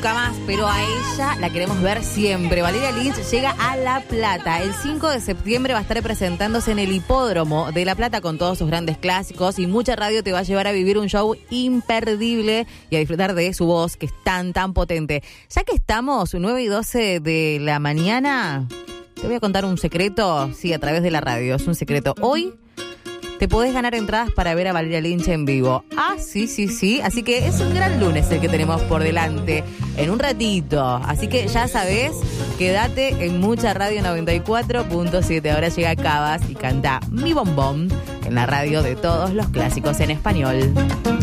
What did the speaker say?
nunca más, pero a ella la queremos ver siempre. Valeria Lynch llega a La Plata. El 5 de septiembre va a estar presentándose en el Hipódromo de La Plata con todos sus grandes clásicos, y Mucha Radio te va a llevar a vivir un show imperdible y a disfrutar de su voz, que es tan potente. Ya que estamos 9:12 de la mañana, te voy a contar un secreto, sí, a través de la radio. Es un secreto. Hoy te podés ganar entradas para ver a Valeria Lynch en vivo. Ah, sí. Así que es un gran lunes el que tenemos por delante, en un ratito. Así que ya sabés, quédate en Mucha Radio 94.7. Ahora llega Cabas y canta Mi Bombón en la radio de todos los clásicos en español.